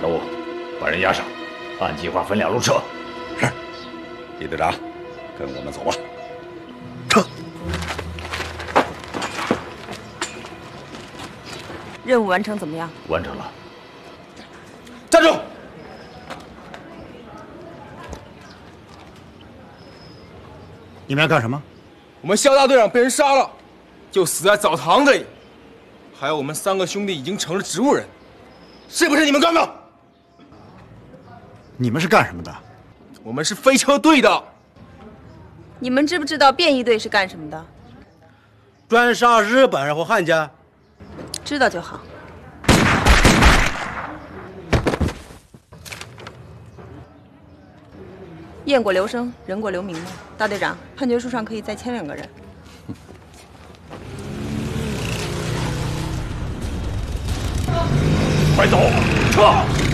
小武，把人押上，按计划分2路撤。 是，李队长，跟我们走吧。 撤。 任务完成怎么样？ 完成了。 站住！ 你们要干什么？ 我们肖大队长被人杀了，就死在澡堂子里。还有我们3个兄弟已经成了植物人，是不是你们干的？ 你们是干什么的？ 我们是飞车队的。 你们知不知道便衣队是干什么的？ 专杀日本人和汉奸。 知道就好。雁过留声，人过留名嘛。大队长，判决书上可以再签2个人。 快走，撤！